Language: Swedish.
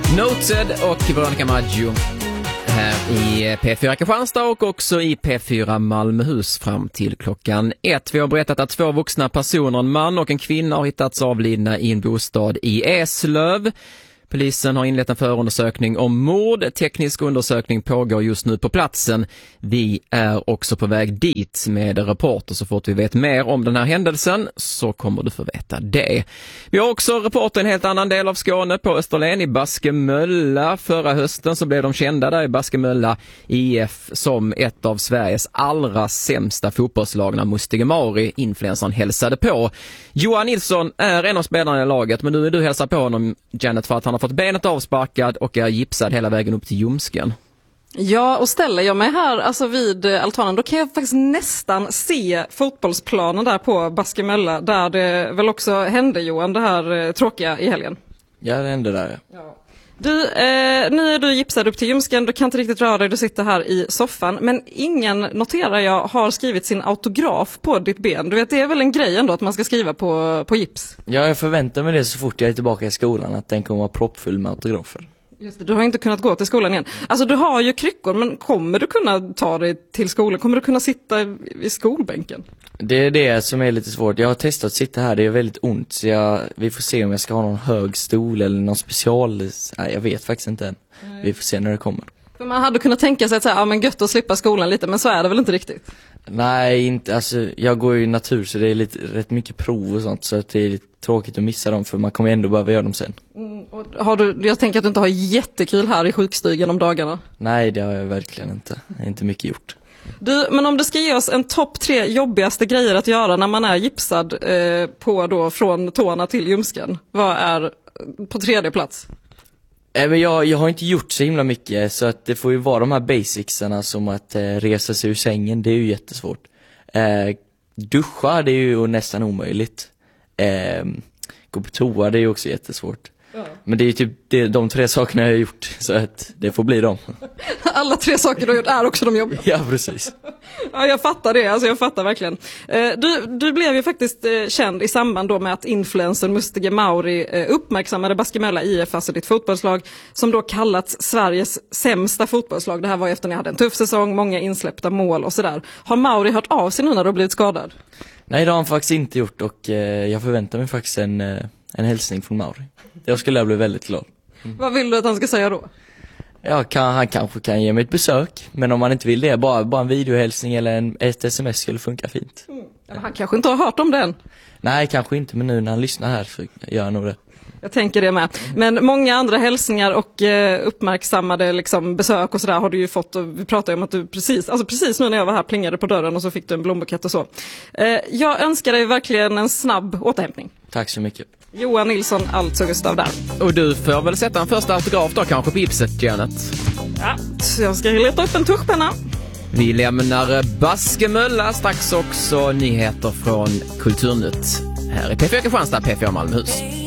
Noted och Veronica Maggio här i P4 Kristianstad och också i P4 Malmöhus fram till klockan 1. Vi har berättat att 2 vuxna personer, en man och en kvinna, har hittats avlidna i en bostad i Eslöv. Polisen har inlett en förundersökning om mord. Teknisk undersökning pågår just nu på platsen. Vi är också på väg dit med reporter. Så fort vi vet mer om den här händelsen så kommer du få veta det. Vi har också reporter i en helt annan del av Skåne, på Österlen i Baskemölla. Förra hösten så blev de kända där i Baskemölla IF som ett av Sveriges allra sämsta fotbollslag när Mustige Mauri, influensan, hälsade på. Johan Nilsson är en av spelarna i laget, men nu är du hälsar på honom, Janet, för att han har fått benet avsparkad och är gipsad hela vägen upp till ljumsken. Ja, och ställer jag mig här alltså vid altanen, då kan jag faktiskt nästan se fotbollsplanen där på Baskemölla, där det väl också hände, Johan, det här tråkiga i helgen. Ja, det hände där. Ja. Du, nu är du gipsad upp till ljumsken, du kan inte riktigt röra dig, du sitter här i soffan, men ingen, noterar jag, har skrivit sin autograf på ditt ben. Du vet, det är väl en grej ändå att man ska skriva på gips? Ja, jag förväntar mig det så fort jag är tillbaka i skolan, att den kommer vara proppfull med autografer. Just det, du har inte kunnat gå till skolan igen. Alltså, du har ju kryckor, men kommer du kunna ta dig till skolan? Kommer du kunna sitta i skolbänken? Det är det som är lite svårt. Jag har testat att sitta här, det är väldigt ont, så vi får se om jag ska ha någon hög stol eller någon special. Nej, jag vet faktiskt inte än. Vi får se när det kommer. För man hade kunnat tänka sig att säga, ja men gött att slippa skolan lite, men så är det väl inte riktigt? Nej, inte, alltså jag går ju natur, så det är rätt mycket prov och sånt, så att det är lite tråkigt att missa dem, för man kommer ändå behöva göra dem sen. Och jag tänker att du inte har jättekul här i sjukstugan om dagarna. Nej, det har jag verkligen inte. Det är inte mycket gjort. Du, men om du ska ge oss en topp 3 jobbigaste grejer att göra när man är gipsad på då från tårna till ljumsken, vad är på 3:e plats? Men jag har inte gjort så himla mycket, så att det får ju vara de här basicsarna som att resa sig ur sängen, det är ju jättesvårt. Duscha, det är ju nästan omöjligt. Gå på toa, det är ju också jättesvårt. Ja. Men det är ju typ de 3 sakerna jag har gjort, så att det får bli dem. Alla 3 saker du har gjort är också de jobbiga. Ja, precis. Ja, jag fattar det, alltså jag fattar verkligen. Du blev ju faktiskt känd i samband då med att influencer Mustige Mauri uppmärksammade Baskemölla IF, alltså ditt fotbollslag, som då kallats Sveriges sämsta fotbollslag. Det här var efter ni hade en tuff säsong, många insläppta mål och sådär. Har Mauri hört av sig nu när du har blivit skadad? Nej, det har han faktiskt inte gjort, och jag förväntar mig faktiskt en hälsning från Mauri. Jag skulle bli väldigt glad. Vad vill du att han ska säga då? Ja, han kanske kan ge mig ett besök, men om han inte vill det, bara en videohälsning eller ett sms skulle funka fint. Ja, han kanske inte har hört om den. Nej, kanske inte, men nu när han lyssnar här så gör han nog det. Jag tänker det med. Men många andra hälsningar och uppmärksammade liksom, besök och sådär har du ju fått. Och vi pratade om att du precis nu när jag var här plingade på dörren och så fick du en blombukett och så. Jag önskar dig verkligen en snabb återhämtning. Tack så mycket. Johan Nilsson, alltså Gustav där. Och du får väl sätta en första autograf då kanske på gipset, Janet? Ja, så jag ska leta upp en tuschpenna. Vi lämnar Baskemölla, strax också nyheter från Kulturnytt här i P4 Kristianstad, P4 Malmöhus.